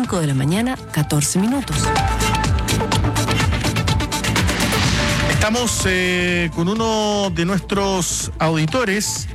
5 de la mañana, 14 minutos. Estamos con uno de nuestros auditores.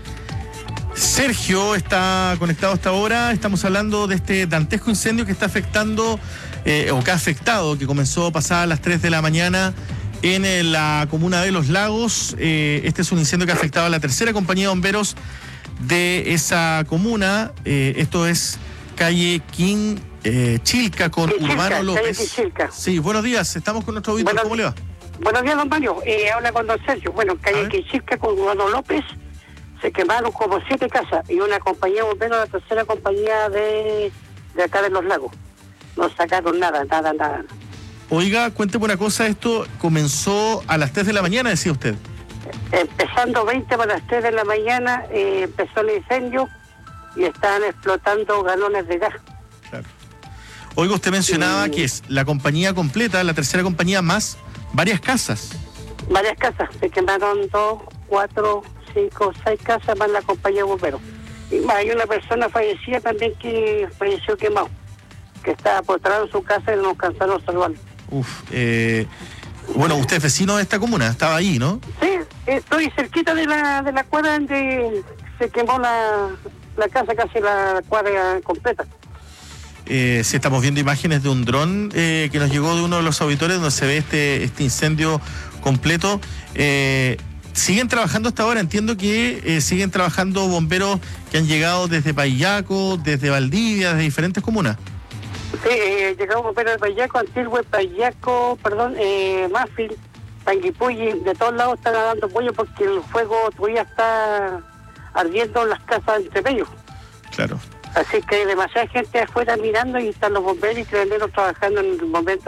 Sergio está conectado hasta ahora. Estamos hablando de este dantesco incendio que está afectando, o que ha afectado, que comenzó pasadas las 3 de la mañana en la comuna de Los Lagos. Este es un incendio que ha afectado a la tercera compañía de bomberos de esa comuna. Esto es calle Chilca con Urbano López. Sí, buenos días. Estamos con nuestro auditor. ¿Cómo le va? Buenos días, don Mario. Habla con don Sergio. Bueno, calle Quinchilca con Urbano López se quemaron como 7 casas y una compañía de bomberos, la tercera compañía de acá de Los Lagos. No sacaron nada. Oiga, cuénteme una cosa, esto comenzó a las 3 de la mañana, decía usted. Empezando 20 para las 3 de la mañana, empezó el incendio y estaban explotando galones de gas. Claro. Oiga, usted mencionaba que es la compañía completa, la tercera compañía más varias casas. Varias casas, se quemaron 2, 4, 5, 6 casas más la compañía de bomberos. Y más, hay una persona fallecida también que falleció quemado, que estaba postrado en su casa y no alcanzaron a salvarlo. Bueno, usted es vecino de esta comuna, estaba ahí, ¿no? Sí, estoy cerquita de la cuadra donde se quemó la casa, casi la cuadra completa. Sí, estamos viendo imágenes de un dron que nos llegó de uno de los auditores donde se ve este incendio completo. ¿Siguen trabajando hasta ahora? Entiendo que siguen trabajando bomberos que han llegado desde Payaco, desde Valdivia, desde diferentes comunas. Sí, llegamos bomberos de Payaco, Antigüe, Payaco, Mafil, Panguipulli, de todos lados están dando apoyo porque el fuego todavía está ardiendo en las casas entre ellos. Claro. Así que hay demasiada gente afuera mirando y están los bomberos y creaderos trabajando en el momento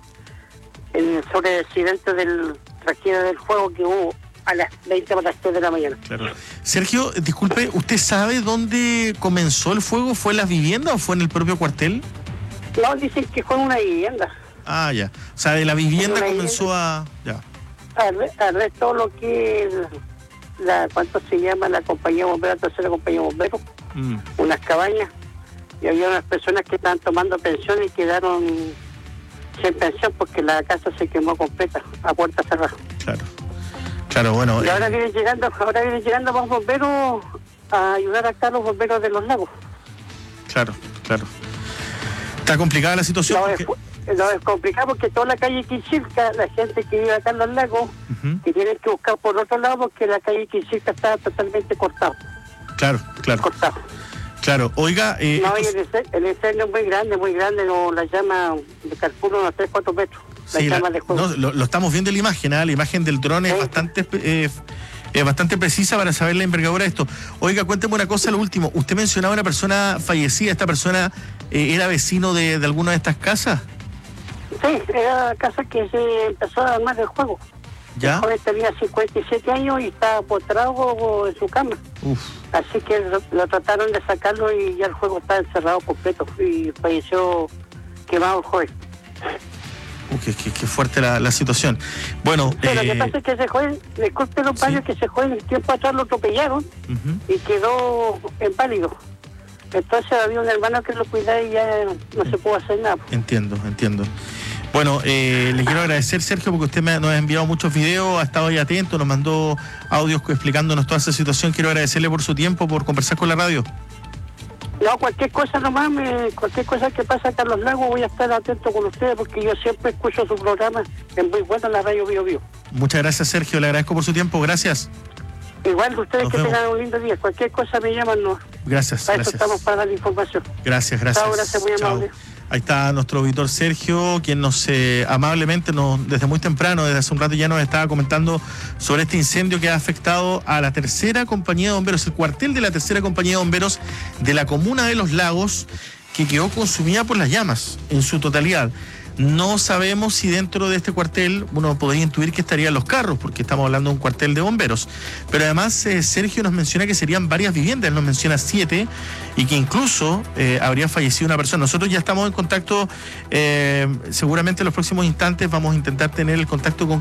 sobre el accidente del tragedia del fuego que hubo a las 20 para las 3 de la mañana. Claro. Sergio, disculpe, ¿usted sabe dónde comenzó el fuego? ¿Fue en las viviendas o fue en el propio cuartel? No, dicen que fue en una vivienda. Ah, ya. O sea, de la vivienda comenzó a... Ya. Al resto todo lo que ¿cuánto se llama? La compañía de bomberos, la tercera compañía de bomberos. Unas cabañas. Y había unas personas que estaban tomando pensión y quedaron sin pensión porque la casa se quemó completa, a puerta cerrada. Claro, bueno. Y ahora vienen llegando más bomberos a ayudar acá a los bomberos de Los Lagos. Claro. Está complicada la situación. No, es complicado porque toda la calle Quinchilca, la gente que vive acá en Los Lagos, que tienen que buscar por otro lado porque la calle Quinchilca está totalmente cortada. Claro. Cortado. Claro, oiga... el incendio es muy grande, no, la llama de calculo unos 3, 4 metros. Sí, lo estamos viendo en la imagen, la imagen del dron es bastante precisa para saber la envergadura de esto. Oiga, cuénteme una cosa, lo último. Usted mencionaba una persona fallecida, ¿esta persona era vecino de alguna de estas casas? Sí, era la casa que se empezó a armar el juego. ¿Ya? El joven tenía 57 años y estaba postrado en su cama. Así que lo trataron de sacarlo y ya el juego está encerrado completo y falleció quemado el joven. Qué fuerte la situación. Bueno, sí, lo que pasa es que ese joven, disculpe los padres, que ese joven el tiempo atrás lo atropellaron y quedó inválido. Entonces había un hermano que lo cuidaba y ya no se pudo hacer nada. Entiendo. Bueno, le quiero agradecer, Sergio, porque usted nos ha enviado muchos videos, ha estado ahí atento, nos mandó audios explicándonos toda esa situación. Quiero agradecerle por su tiempo, por conversar con la radio. No, cualquier cosa nomás, cualquier cosa que pasa acá en Los Lagos, voy a estar atento con ustedes porque yo siempre escucho su programa, es muy bueno en la radio Bio Bio. Muchas gracias, Sergio, le agradezco por su tiempo, gracias. Igual que ustedes, que tengan un lindo día, cualquier cosa me llaman, ¿no? Gracias. Para eso estamos para dar la información. Gracias. Chao, gracias, muy amable. Ahí está nuestro auditor Sergio, quien nos amablemente, desde muy temprano, desde hace un rato ya nos estaba comentando sobre este incendio que ha afectado a la tercera compañía de bomberos, el cuartel de la tercera compañía de bomberos de la comuna de Los Lagos, que quedó consumida por las llamas en su totalidad. No sabemos si dentro de este cuartel uno podría intuir que estarían los carros, porque estamos hablando de un cuartel de bomberos. Pero además Sergio nos menciona que serían varias viviendas, él nos menciona 7 y que incluso habría fallecido una persona. Nosotros ya estamos en contacto, seguramente en los próximos instantes vamos a intentar tener el contacto con